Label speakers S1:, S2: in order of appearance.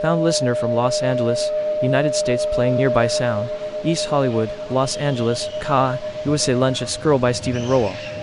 S1: Found listener from Los Angeles, United States playing nearby sound. East Hollywood, Los Angeles, Ka, USA Lunch at Squirrel by Stephen Rowell.